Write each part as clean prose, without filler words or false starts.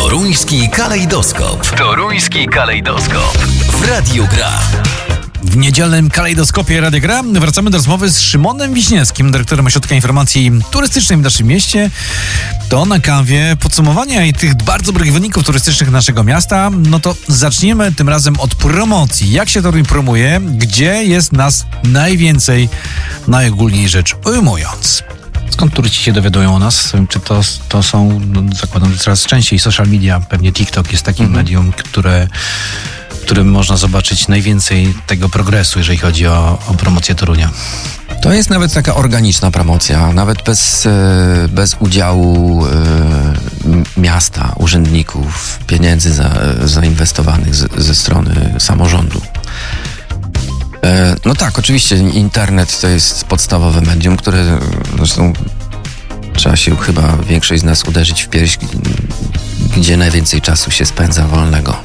Toruński kalejdoskop. Toruński kalejdoskop. W Radiu Gra. W niedzielnym kalejdoskopie Radia Gra wracamy do rozmowy z Szymonem Wiśniewskim, dyrektorem Ośrodka Informacji Turystycznej w naszym mieście. To na kawie podsumowania i tych bardzo dobrych wyników turystycznych naszego miasta. No to zaczniemy tym razem od promocji. Jak się Toruń promuje? Gdzie jest nas najwięcej, najogólniej rzecz ujmując? Skąd turyści się dowiadują o nas? Czy to są, zakładam, że coraz częściej social media, pewnie TikTok jest takim medium, którym można zobaczyć najwięcej tego progresu, jeżeli chodzi o promocję Torunia. To jest nawet taka organiczna promocja, nawet bez udziału miasta, urzędników, pieniędzy zainwestowanych ze strony samorządu. No tak, oczywiście internet to jest podstawowe medium, które zresztą trzeba się chyba większość z nas uderzyć w pierś, gdzie najwięcej czasu się spędza wolnego.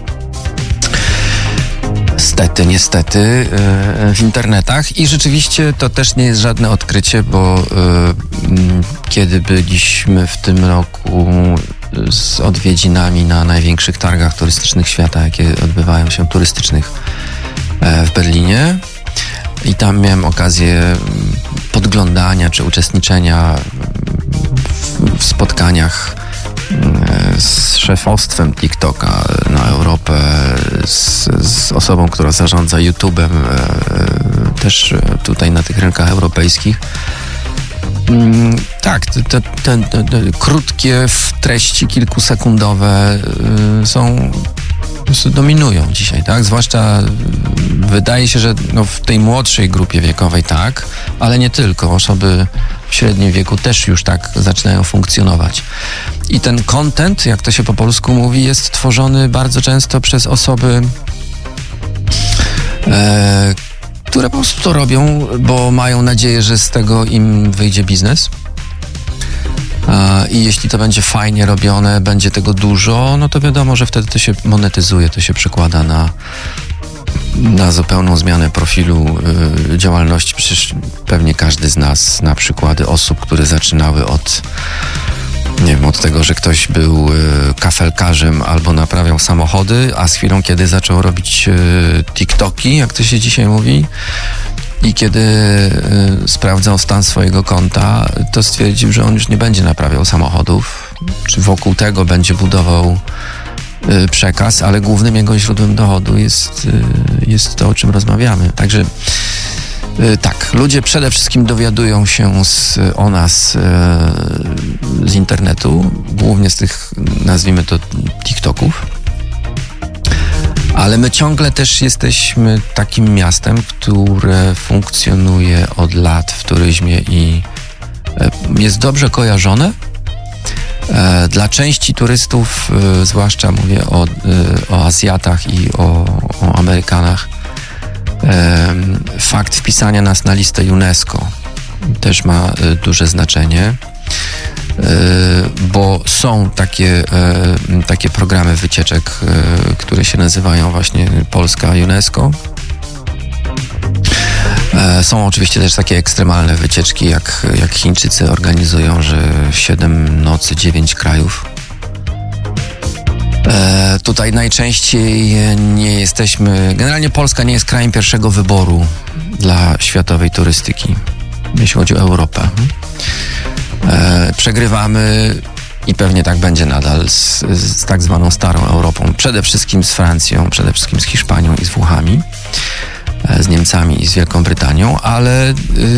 Niestety w internetach i rzeczywiście to też nie jest żadne odkrycie, bo kiedy byliśmy w tym roku z odwiedzinami na największych targach turystycznych świata, jakie odbywają się turystycznych w Berlinie i tam miałem okazję podglądania czy uczestniczenia w spotkaniach z szefostwem TikToka na Europę, z osobą, która zarządza YouTube'em też tutaj na tych rynkach europejskich. Tak, te krótkie treści kilkusekundowe dominują dzisiaj, tak? Zwłaszcza wydaje się, że w tej młodszej grupie wiekowej tak, ale nie tylko. Osoby w średnim wieku też już tak zaczynają funkcjonować. I ten content, jak to się po polsku mówi, jest tworzony bardzo często przez osoby, które po prostu to robią, bo mają nadzieję, że z tego im wyjdzie biznes. I jeśli to będzie fajnie robione, będzie tego dużo, no to wiadomo, że wtedy to się monetyzuje, to się przekłada na zupełną zmianę profilu działalności. Przecież pewnie każdy z nas zna przykłady osób, które zaczynały od tego, że ktoś był kafelkarzem albo naprawiał samochody, a z chwilą, kiedy zaczął robić TikToki, jak to się dzisiaj mówi, i kiedy sprawdzał stan swojego konta, to stwierdził, że on już nie będzie naprawiał samochodów, czy wokół tego będzie budował przekaz, ale głównym jego źródłem dochodu jest to, o czym rozmawiamy. Także tak, ludzie przede wszystkim dowiadują się o nas z internetu, głównie z tych, nazwijmy to, TikToków. Ale my ciągle też jesteśmy takim miastem, które funkcjonuje od lat w turyzmie i jest dobrze kojarzone. Dla części turystów, zwłaszcza mówię o Azjatach i o Amerykanach, fakt wpisania nas na listę UNESCO też ma duże znaczenie, bo są takie programy wycieczek, które się nazywają właśnie Polska UNESCO. Są oczywiście też takie ekstremalne wycieczki, jak Chińczycy organizują, że 7 nocy, 9 krajów. Tutaj najczęściej generalnie Polska nie jest krajem pierwszego wyboru dla światowej turystyki, jeśli chodzi o Europę. Przegrywamy i pewnie tak będzie nadal z tak zwaną starą Europą. Przede wszystkim z Francją, przede wszystkim z Hiszpanią i z Włochami, z Niemcami i z Wielką Brytanią, ale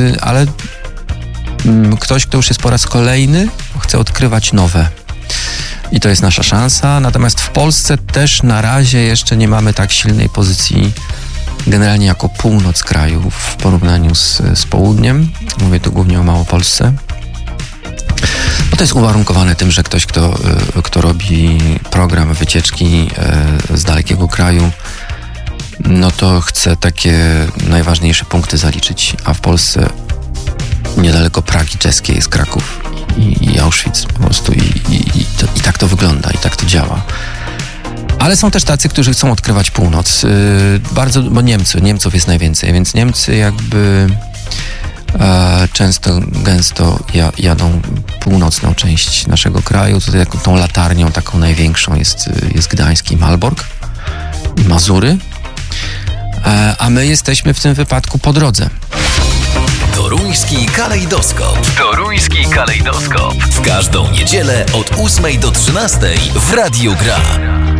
ktoś, kto już jest po raz kolejny, chce odkrywać nowe. I to jest nasza szansa. Natomiast w Polsce też na razie jeszcze nie mamy tak silnej pozycji generalnie jako północ kraju w porównaniu z południem. Mówię tu głównie o Małopolsce. Bo to jest uwarunkowane tym, że ktoś, kto robi program wycieczki z dalekiego kraju, no to chce takie najważniejsze punkty zaliczyć. A w Polsce niedaleko Pragi czeskiej jest Kraków i Auschwitz po prostu. I tak to wygląda, i tak to działa. Ale są też tacy, którzy chcą odkrywać północ. Bo Niemców jest najwięcej, więc Niemcy jakby Często, gęsto jadą północną część naszego kraju. Tutaj tą latarnią taką największą jest Gdańsk i Malbork i Mazury. A my jesteśmy w tym wypadku po drodze. Toruński kalejdoskop. Toruński kalejdoskop. W każdą niedzielę od 8 do 13 w Radiu Gra.